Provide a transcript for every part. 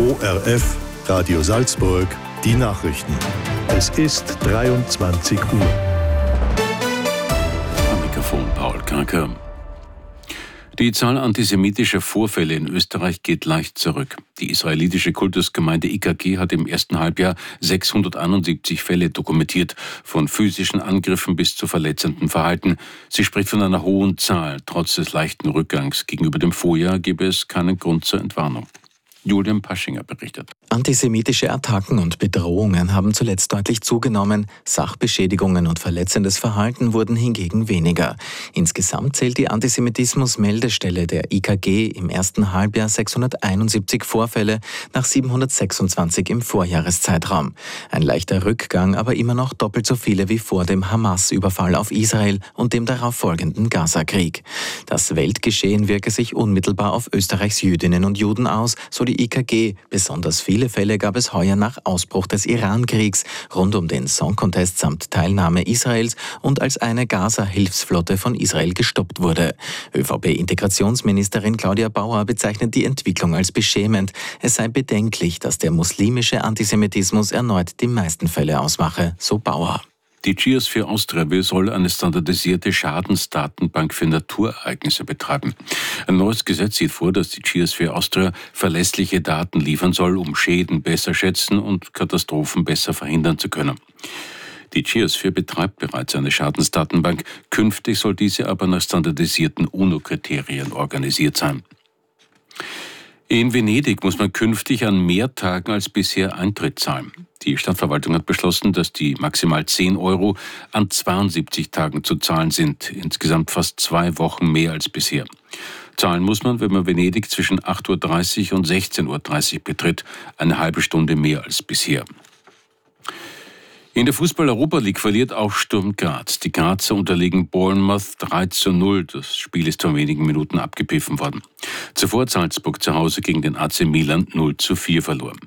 ORF Radio Salzburg, die Nachrichten. Es ist 23 Uhr. Am Mikrofon Paul Karker. Die Zahl antisemitischer Vorfälle in Österreich geht leicht zurück. Die israelitische Kultusgemeinde IKG hat im ersten Halbjahr 671 Fälle dokumentiert, von physischen Angriffen bis zu verletzendem Verhalten. Sie spricht von einer hohen Zahl. Trotz des leichten Rückgangs gegenüber dem Vorjahr gebe es keinen Grund zur Entwarnung. Julian Paschinger berichtet. Antisemitische Attacken und Bedrohungen haben zuletzt deutlich zugenommen. Sachbeschädigungen und verletzendes Verhalten wurden hingegen weniger. Insgesamt zählt die Antisemitismus-Meldestelle der IKG im ersten Halbjahr 671 Vorfälle nach 726 im Vorjahreszeitraum. Ein leichter Rückgang, aber immer noch doppelt so viele wie vor dem Hamas-Überfall auf Israel und dem darauf folgenden Gaza-Krieg. Das Weltgeschehen wirke sich unmittelbar auf Österreichs Jüdinnen und Juden aus, so die IKG. Besonders viele Fälle gab es heuer nach Ausbruch des Iran-Kriegs, rund um den Song Contest samt Teilnahme Israels und als eine Gaza-Hilfsflotte von Israel gestoppt wurde. ÖVP-Integrationsministerin Claudia Bauer bezeichnet die Entwicklung als beschämend. Es sei bedenklich, dass der muslimische Antisemitismus erneut die meisten Fälle ausmache, so Bauer. Die Cheers für Austria soll eine standardisierte Schadensdatenbank für Naturereignisse betreiben. Ein neues Gesetz sieht vor, dass die Cheers für Austria verlässliche Daten liefern soll, um Schäden besser schätzen und Katastrophen besser verhindern zu können. Die Cheers für betreibt bereits eine Schadensdatenbank. Künftig soll diese aber nach standardisierten UNO-Kriterien organisiert sein. In Venedig muss man künftig an mehr Tagen als bisher Eintritt zahlen. Die Stadtverwaltung hat beschlossen, dass die maximal 10 Euro an 72 Tagen zu zahlen sind. Insgesamt fast 2 Wochen mehr als bisher. Zahlen muss man, wenn man Venedig zwischen 8.30 Uhr und 16.30 Uhr betritt, eine halbe Stunde mehr als bisher. In der Fußball-Europa League verliert auch Sturm Graz. Die Grazer unterliegen Bournemouth 3:0. Das Spiel ist vor wenigen Minuten abgepfiffen worden. Zuvor hat Salzburg zu Hause gegen den AC Milan 0:4 verloren.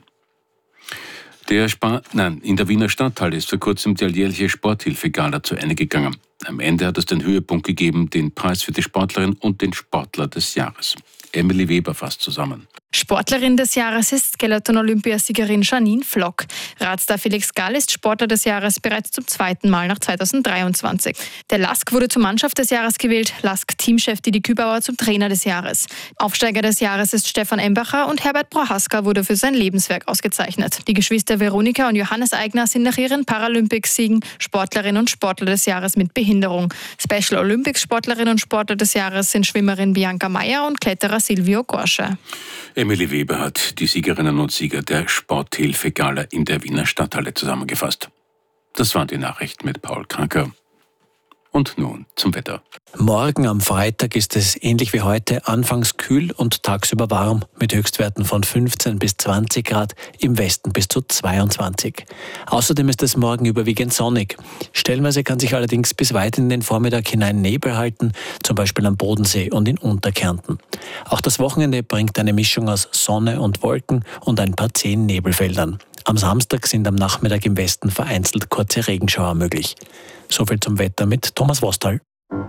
In der Wiener Stadthalle ist vor kurzem die alljährliche Sporthilfe-Gala zu Ende gegangen. Am Ende hat es den Höhepunkt gegeben, den Preis für die Sportlerin und den Sportler des Jahres. Emily Weber fasst zusammen. Sportlerin des Jahres ist Skeleton-Olympiasiegerin Janine Flock. Radstar Felix Gall ist Sportler des Jahres bereits zum zweiten Mal nach 2023. Der LASK wurde zur Mannschaft des Jahres gewählt, LASK-Teamchef Didi Kübauer zum Trainer des Jahres. Aufsteiger des Jahres ist Stefan Embacher und Herbert Prohaska wurde für sein Lebenswerk ausgezeichnet. Die Geschwister Veronika und Johannes Eigner sind nach ihren Paralympics-Siegen Sportlerin und Sportler des Jahres mit Behinderung. Special Olympics-Sportlerin und Sportler des Jahres sind Schwimmerin Bianca Meyer und Kletterer Silvio Gorsche. Emily Weber hat die Siegerinnen und Sieger der Sporthilfe-Gala in der Wiener Stadthalle zusammengefasst. Das waren die Nachrichten mit Paul Karker. Und nun zum Wetter. Morgen am Freitag ist es ähnlich wie heute anfangs kühl und tagsüber warm mit Höchstwerten von 15 bis 20 Grad, im Westen bis zu 22. Außerdem ist es morgen überwiegend sonnig. Stellenweise kann sich allerdings bis weit in den Vormittag hinein Nebel halten, zum Beispiel am Bodensee und in Unterkärnten. Auch das Wochenende bringt eine Mischung aus Sonne und Wolken und ein paar 10 Nebelfeldern. Am Samstag sind am Nachmittag im Westen vereinzelt kurze Regenschauer möglich. Soviel zum Wetter mit Thomas Wostal.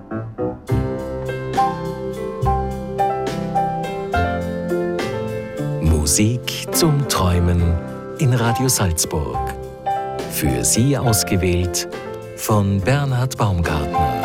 Musik zum Träumen in Radio Salzburg. Für Sie ausgewählt von Bernhard Baumgartner.